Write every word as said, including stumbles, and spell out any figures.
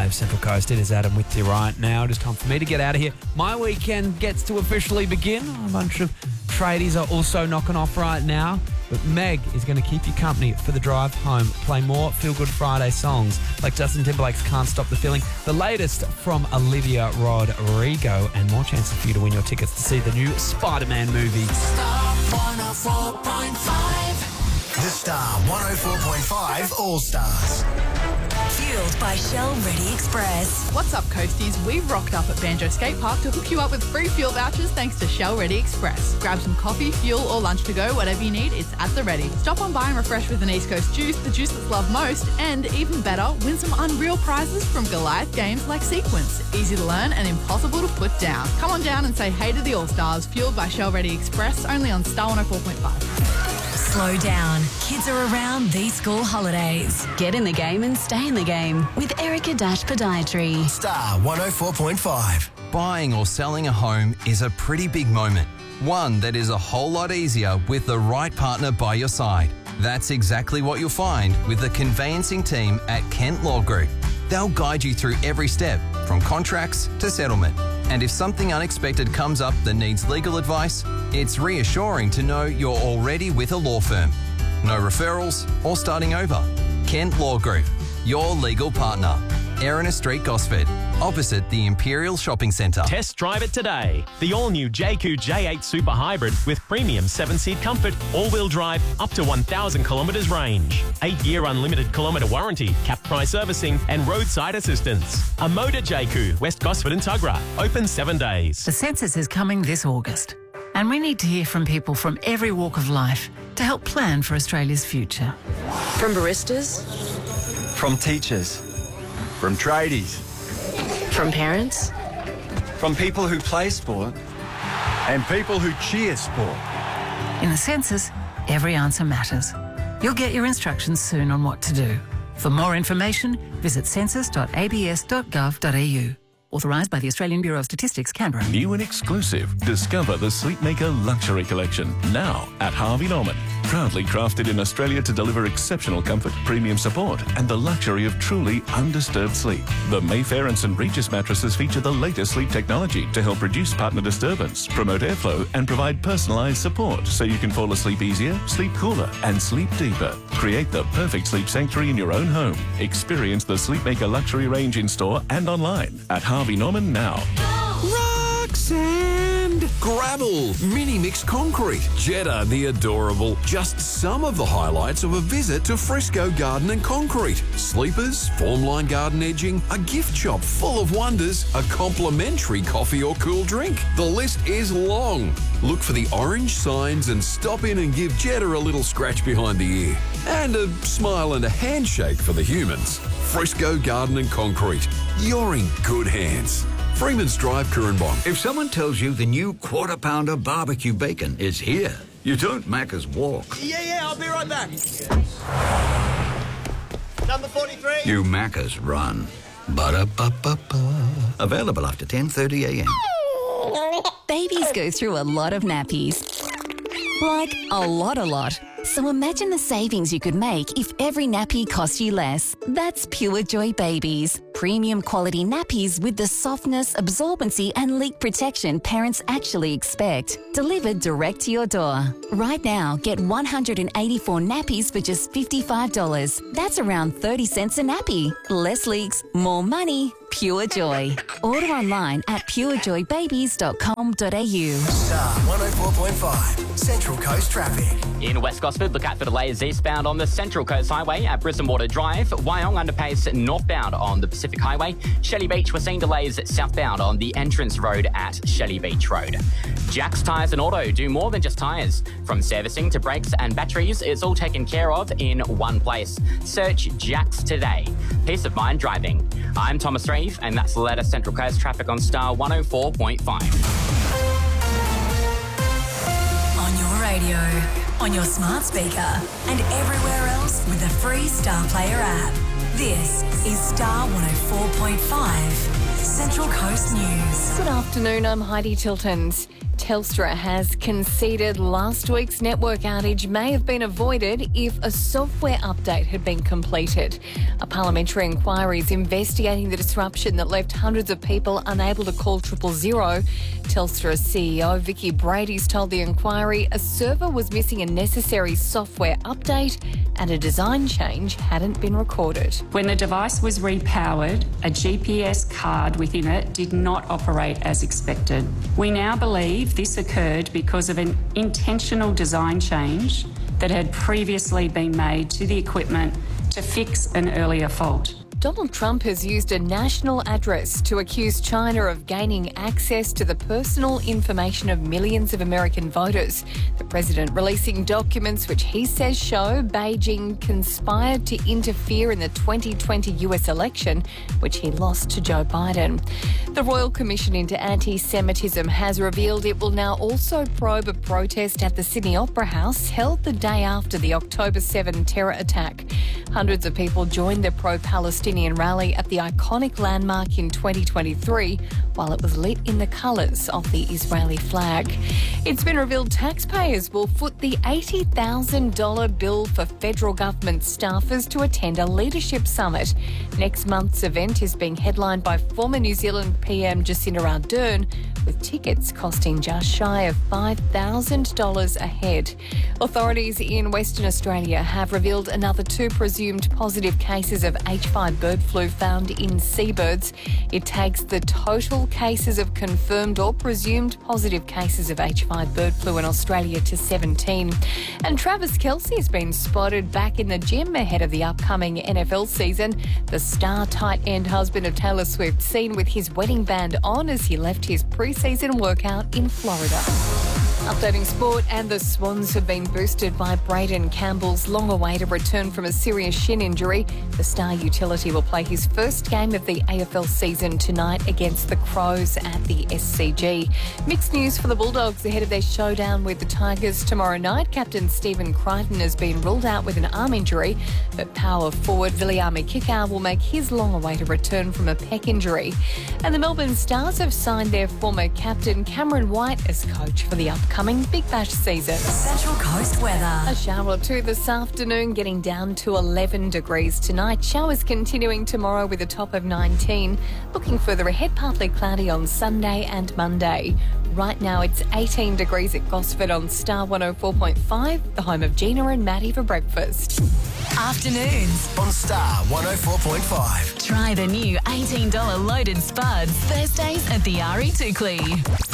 five Central Coast. It is Adam with you right now. It is time for me to get out of here. My weekend gets to officially begin. A bunch of tradies are also knocking off right now. But Meg is going to keep you company for the drive home. Play more Feel Good Friday songs like Justin Timberlake's Can't Stop the Feeling, the latest from Olivia Rodrigo, and more chances for you to win your tickets to see the new Spider-Man movie. Star one oh four point five. The Star one oh four point five All Stars. Fueled by Shell Ready Express. What's up, Coasties? We've rocked up at Banjo Skate Park to hook you up with free fuel vouchers thanks to Shell Ready Express. Grab some coffee, fuel or lunch to go, whatever you need, it's at the ready. Stop on by and refresh with an East Coast juice, the juice that's loved most, and even better, win some unreal prizes from Goliath games like Sequence. Easy to learn and impossible to put down. Come on down and say hey to the All Stars, fueled by Shell Ready Express, only on Star one oh four point five. Slow down. Kids are around these school holidays. Get in the game and stay in the game with Erica Dash Podiatry. Star one oh four point five. Buying or selling a home is a pretty big moment. One that is a whole lot easier with the right partner by your side. That's exactly what you'll find with the conveyancing team at Kent Law Group. They'll guide you through every step, from contracts to settlement. And if something unexpected comes up that needs legal advice, it's reassuring to know you're already with a law firm. No referrals or starting over. Kent Law Group, your legal partner. Erina Street, Gosford, opposite the Imperial Shopping Centre. Test drive it today. The all-new J Q J eight Super Hybrid with premium seven-seat comfort, all-wheel drive, up to one thousand kilometres range. eight-year unlimited kilometre warranty, capped price servicing and roadside assistance. A Motor J Q, West Gosford and Tuggerah. Open seven days. The census is coming this August, and we need to hear from people from every walk of life to help plan for Australia's future. From baristas, from teachers, from tradies, from parents, from people who play sport, and people who cheer sport. In the census, every answer matters. You'll get your instructions soon on what to do. For more information, visit census dot a b s dot gov dot a u. Authorised by the Australian Bureau of Statistics, Canberra. New and exclusive. Discover the Sleepmaker Luxury Collection, now at Harvey Norman. Proudly crafted in Australia to deliver exceptional comfort, premium support, and the luxury of truly undisturbed sleep. The Mayfair and St Regis mattresses feature the latest sleep technology to help reduce partner disturbance, promote airflow, and provide personalised support so you can fall asleep easier, sleep cooler, and sleep deeper. Create the perfect sleep sanctuary in your own home. Experience the Sleepmaker Luxury range in store and online at Harvey Norman now. Rock sand, gravel, mini mixed concrete, Jetta the adorable. Just some of the highlights of a visit to Frisco Garden and Concrete. Sleepers, formline garden edging, a gift shop full of wonders, a complimentary coffee or cool drink. The list is long. Look for the orange signs and stop in and give Jetta a little scratch behind the ear. And a smile and a handshake for the humans. Frisco Garden and Concrete. You're in good hands. Freeman's Drive, Currumbong. If someone tells you the new Quarter Pounder barbecue bacon is here, you don't Macca's walk. Yeah, yeah, I'll be right back. Number forty-three. You Macca's run. Ba-da-ba-ba-ba. Available after ten thirty a m. Babies go through a lot of nappies. Like a lot, a lot. So imagine the savings you could make if every nappy cost you less. That's Pure Joy Babies. Premium quality nappies with the softness, absorbency and leak protection parents actually expect. Delivered direct to your door. Right now, get one hundred eighty-four nappies for just fifty-five dollars. That's around thirty cents a nappy. Less leaks, more money. Pure Joy. Order online at pure joy babies dot com dot a u. Star one oh four point five Central Coast traffic. In West Gosford, look out for delays eastbound on the Central Coast Highway at Brisbane Water Drive. Wyong underpace northbound on the Pacific Highway. Shelley Beach, we're seeing delays southbound on the entrance road at Shelley Beach Road. Jack's Tyres and Auto do more than just tyres. From servicing to brakes and batteries, it's all taken care of in one place. Search Jack's today. Peace of mind driving. I'm Thomas Reeve, and that's the latest Central Coast traffic on Star one oh four point five. On your radio, on your smart speaker, and everywhere else with the free Star Player app. This is Star one oh four point five Central Coast News. Good afternoon, I'm Heidi Tiltons. Telstra has conceded last week's network outage may have been avoided if a software update had been completed. A parliamentary inquiry is investigating the disruption that left hundreds of people unable to call triple zero. Telstra C E O Vicky Brady's told the inquiry a server was missing a necessary software update and a design change hadn't been recorded. When the device was repowered, a G P S card within it did not operate as expected. We now believe this occurred because of an intentional design change that had previously been made to the equipment to fix an earlier fault. Donald Trump has used a national address to accuse China of gaining access to the personal information of millions of American voters. The president releasing documents which he says show Beijing conspired to interfere in the twenty twenty U S election, which he lost to Joe Biden. The Royal Commission into Anti-Semitism has revealed it will now also probe a protest at the Sydney Opera House held the day after the October seventh terror attack. Hundreds of people joined the pro-Palestinian rally at the iconic landmark in twenty twenty-three, while it was lit in the colours of the Israeli flag. It's been revealed taxpayers will foot the eighty thousand dollars bill for federal government staffers to attend a leadership summit. Next month's event is being headlined by former New Zealand P M Jacinda Ardern, with tickets costing just shy of five thousand dollars a head. Authorities in Western Australia have revealed another two presumed positive cases of H five bird flu found in seabirds. It takes the total cases of confirmed or presumed positive cases of H five bird flu in Australia to seventeen. And Travis Kelce has been spotted back in the gym ahead of the upcoming N F L season. The star tight end husband of Taylor Swift seen with his wedding band on as he left his pre-season workout in Florida. Updating sport, and the Swans have been boosted by Braden Campbell's long-awaited return from a serious shin injury. The star utility will play his first game of the A F L season tonight against the Crows at the S C G. Mixed news for the Bulldogs ahead of their showdown with the Tigers tomorrow night. Captain Stephen Crichton has been ruled out with an arm injury, but power forward Viliame Kikau will make his long-awaited return from a pec injury. And the Melbourne Stars have signed their former captain Cameron White as coach for the upcoming Coming Big Bash season. Central Coast weather. A shower or two this afternoon, getting down to eleven degrees tonight. Showers continuing tomorrow with a top of nineteen. Looking further ahead, partly cloudy on Sunday and Monday. Right now it's eighteen degrees at Gosford on Star one oh four point five, the home of Gina and Maddie for breakfast. Afternoons on Star one oh four point five. Try the new eighteen dollars loaded spuds Thursdays at the R E Tukley.